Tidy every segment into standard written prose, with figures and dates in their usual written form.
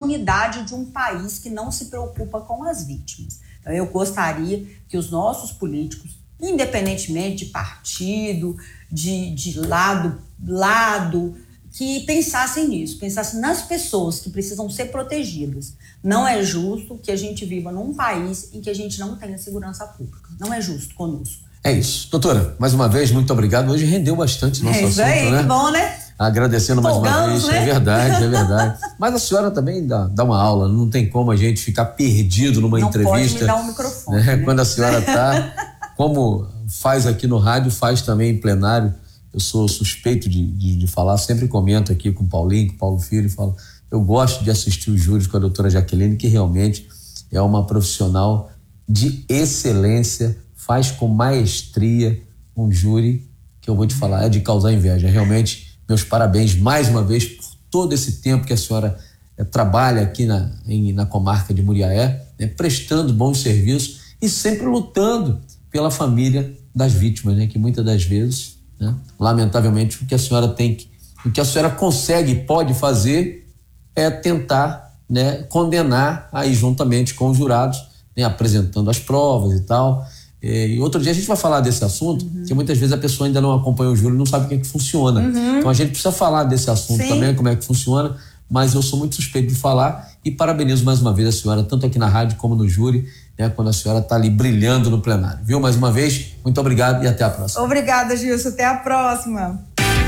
unidade de um país que não se preocupa com as vítimas. Então, eu gostaria que os nossos políticos, independentemente de partido, de lado, que pensassem nisso, pensassem nas pessoas que precisam ser protegidas. Não é justo que a gente viva num país em que a gente não tenha segurança pública. Não é justo conosco. É isso. Doutora, mais uma vez, muito obrigado. Hoje rendeu bastante nosso assunto, aí, né? Que bom, né? Agradecendo mais uma vez. Né? É verdade. Mas a senhora também dá uma aula, não tem como a gente ficar perdido numa entrevista. Não pode me dar um microfone. Né? Quando a senhora está, como faz aqui no rádio, faz também em plenário. Eu sou suspeito de falar, sempre comento aqui com o Paulinho, com o Paulo Filho, e falo, eu gosto de assistir os júris com a doutora Jaqueline, que realmente é uma profissional de excelência, faz com maestria um júri que eu vou te falar, é de causar inveja. Realmente, meus parabéns mais uma vez por todo esse tempo que a senhora trabalha aqui na comarca de Muriaé, né, prestando bons serviços e sempre lutando pela família das vítimas, né, que muitas das vezes, né, lamentavelmente, o que a senhora consegue e pode fazer é tentar, né, condenar aí juntamente com os jurados, né, apresentando as provas e tal. E outro dia a gente vai falar desse assunto, que muitas vezes a pessoa ainda não acompanha o júri e não sabe o que é que funciona. Então a gente precisa falar desse assunto também, como é que funciona, mas eu sou muito suspeito de falar e parabenizo mais uma vez a senhora, tanto aqui na rádio como no júri, né, quando a senhora está ali brilhando no plenário. Viu? Mais uma vez, muito obrigado e até a próxima. Obrigada, Gilson. Até a próxima.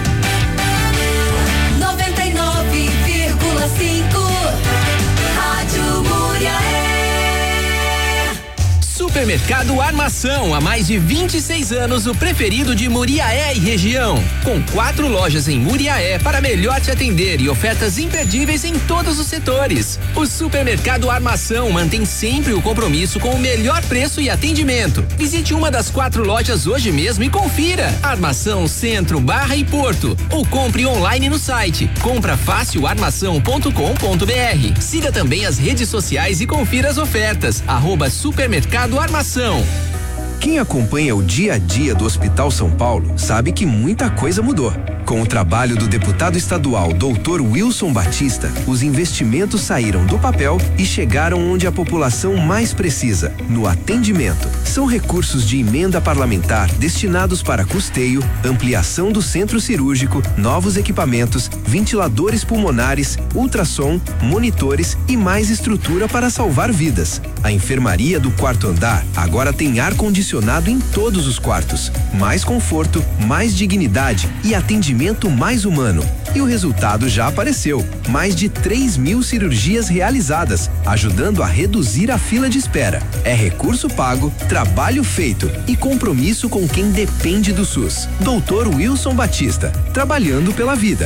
99,5 Rádio Muriaé. Supermercado Armação, há mais de 26 anos, o preferido de Muriaé e região. Com 4 lojas em Muriaé para melhor te atender e ofertas imperdíveis em todos os setores. O Supermercado Armação mantém sempre o compromisso com o melhor preço e atendimento. Visite uma das 4 lojas hoje mesmo e confira. Armação Centro, Barra e Porto. Ou compre online no site comprafacioarmação.com.br. Siga também as redes sociais e confira as ofertas. @Supermercado Armação. Quem acompanha o dia a dia do Hospital São Paulo sabe que muita coisa mudou. Com o trabalho do deputado estadual Dr. Wilson Batista, os investimentos saíram do papel e chegaram onde a população mais precisa, no atendimento. São recursos de emenda parlamentar destinados para custeio, ampliação do centro cirúrgico, novos equipamentos, ventiladores pulmonares, ultrassom, monitores e mais estrutura para salvar vidas. A enfermaria do 4º andar agora tem ar-condicionado em todos os quartos, mais conforto, mais dignidade e atendimento mais humano. E o resultado já apareceu. Mais de 3.000 cirurgias realizadas, ajudando a reduzir a fila de espera. É recurso pago, trabalho feito e compromisso com quem depende do SUS. Dr. Wilson Batista, trabalhando pela vida.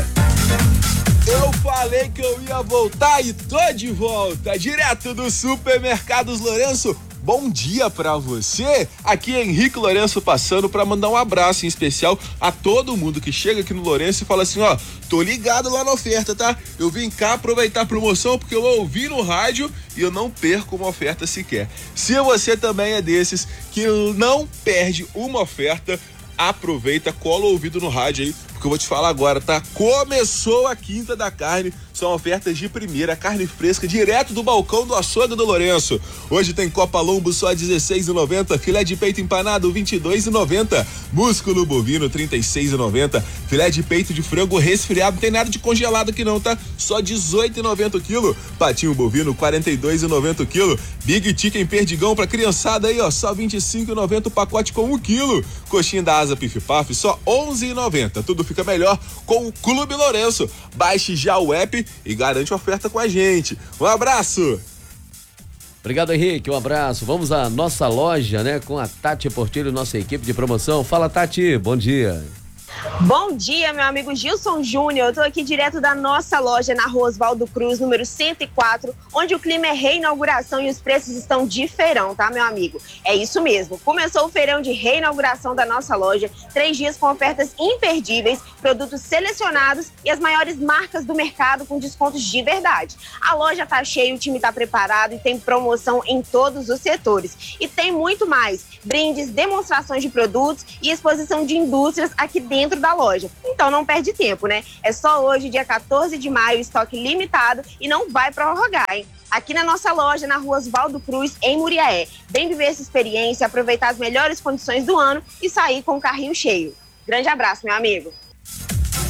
Eu falei que eu ia voltar e tô de volta, direto do Supermercados Lourenço. Bom dia pra você, aqui é Henrique Lourenço passando pra mandar um abraço em especial a todo mundo que chega aqui no Lourenço e fala assim, ó, tô ligado lá na oferta, tá? Eu vim cá aproveitar a promoção porque eu ouvi no rádio e eu não perco uma oferta sequer. Se você também é desses que não perde uma oferta, aproveita, cola o ouvido no rádio aí, porque eu vou te falar agora, tá? Começou a Quinta da Carne, são ofertas de primeira, carne fresca direto do balcão do açougue do Lourenço. Hoje tem copa lombo só R$16,90, filé de peito empanado R$22,90, músculo bovino R$36,90, filé de peito de frango resfriado, não tem nada de congelado aqui não, tá? Só R$18,90 o quilo, patinho bovino R$42,90 o quilo, Big Chicken perdigão pra criançada aí, ó, só R$25,90 o pacote com 1 quilo, coxinha da asa pif-paf só R$11,90, tudo fica melhor com o Clube Lourenço. Baixe já o app e garante oferta com a gente. Um abraço! Obrigado, Henrique, um abraço. Vamos à nossa loja, né, com a Tati Portilho, nossa equipe de promoção. Fala, Tati, bom dia. Bom dia, meu amigo Gilson Júnior. Eu tô aqui direto da nossa loja na Rua Oswaldo Cruz, número 104, onde o clima é reinauguração e os preços estão de feirão, tá, meu amigo? É isso mesmo. Começou o feirão de reinauguração da nossa loja, 3 dias com ofertas imperdíveis, produtos selecionados e as maiores marcas do mercado com descontos de verdade. A loja tá cheia, o time tá preparado e tem promoção em todos os setores. E tem muito mais, brindes, demonstrações de produtos e exposição de indústrias aqui dentro da da loja. Então não perde tempo, né? É só hoje, dia 14 de maio, estoque limitado e não vai prorrogar, hein? Aqui na nossa loja, na rua Oswaldo Cruz, em Muriaé. Vem viver essa experiência, aproveitar as melhores condições do ano e sair com o carrinho cheio. Grande abraço, meu amigo.